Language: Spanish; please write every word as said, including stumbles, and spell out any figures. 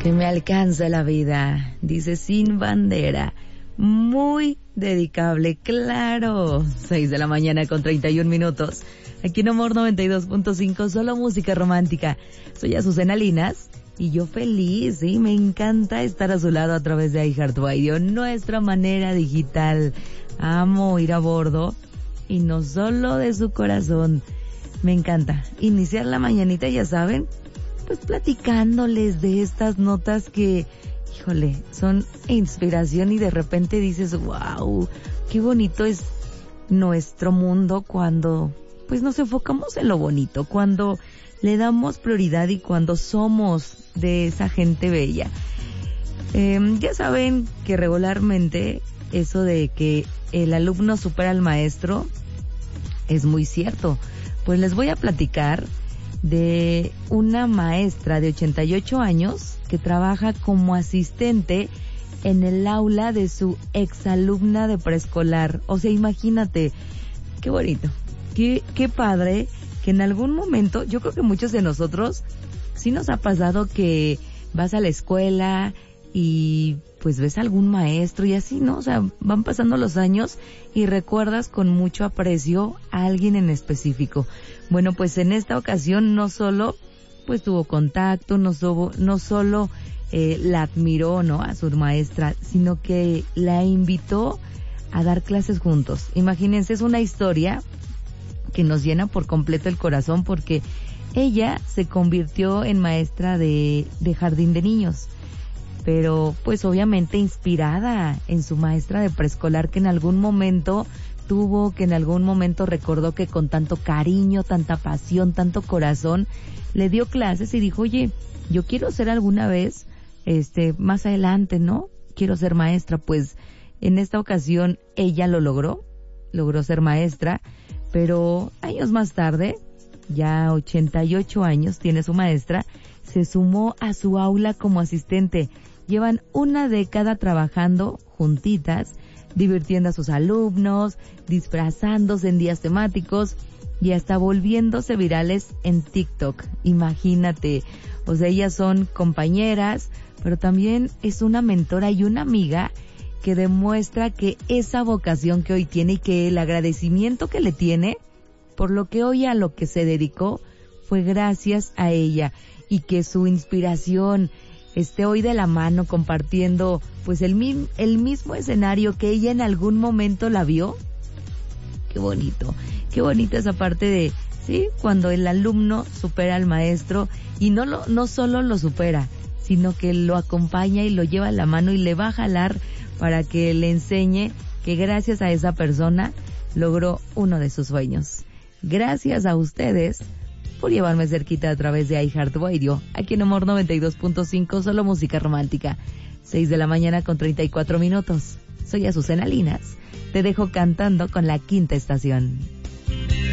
Que me alcanza la vida, dice Sin Bandera. Muy dedicable, claro. Seis de la mañana con treinta y un minutos. Aquí en Amor noventa y dos punto cinco, solo música romántica. Soy Azucena Linas y yo feliz, sí, me encanta estar a su lado a través de iHeartRadio, nuestra manera digital. Amo ir a bordo y no solo de su corazón. Me encanta iniciar la mañanita, ya saben, pues platicándoles de estas notas que, híjole, son inspiración y de repente dices, wow, qué bonito es nuestro mundo cuando pues nos enfocamos en lo bonito, cuando le damos prioridad y cuando somos de esa gente bella. Eh, ya saben que regularmente eso de que el alumno supera al maestro es muy cierto. Pues les voy a platicar de una maestra de ochenta y ocho años que trabaja como asistente en el aula de su exalumna de preescolar. O sea, imagínate, qué bonito, qué, qué padre que en algún momento, yo creo que muchos de nosotros sí nos ha pasado que vas a la escuela y pues ves a algún maestro y así, ¿no? O sea, van pasando los años y recuerdas con mucho aprecio a alguien en específico. Bueno, pues en esta ocasión no solo pues tuvo contacto, no, solo, no solo eh, la admiró, ¿no?, a su maestra, sino que la invitó a dar clases juntos. Imagínense, es una historia que nos llena por completo el corazón porque ella se convirtió en maestra de, de jardín de niños, pero pues obviamente inspirada en su maestra de preescolar que en algún momento tuvo, que en algún momento recordó que con tanto cariño, tanta pasión, tanto corazón, le dio clases y dijo, oye, yo quiero ser alguna vez, este, más adelante, ¿no? Quiero ser maestra. Pues en esta ocasión ella lo logró, logró ser maestra, pero años más tarde, ya ochenta y ocho años tiene su maestra, se sumó a su aula como asistente. Llevan una década trabajando juntitas, divirtiendo a sus alumnos, disfrazándose en días temáticos y hasta volviéndose virales en TikTok. Imagínate, o sea, ellas son compañeras, pero también es una mentora y una amiga que demuestra que esa vocación que hoy tiene y que el agradecimiento que le tiene por lo que hoy a lo que se dedicó fue gracias a ella y que su inspiración esté hoy de la mano compartiendo pues el, mi- el mismo escenario que ella en algún momento la vio. Qué bonito, qué bonita esa parte de, sí, cuando el alumno supera al maestro y no lo, no solo lo supera, sino que lo acompaña y lo lleva a la mano y le va a jalar para que le enseñe que gracias a esa persona logró uno de sus sueños. Gracias a ustedes por llevarme cerquita a través de iHeartRadio, aquí en Amor noventa y dos punto cinco, solo música romántica. Seis de la mañana con treinta y cuatro minutos. Soy Azucena Linas. Te dejo cantando con La Quinta Estación.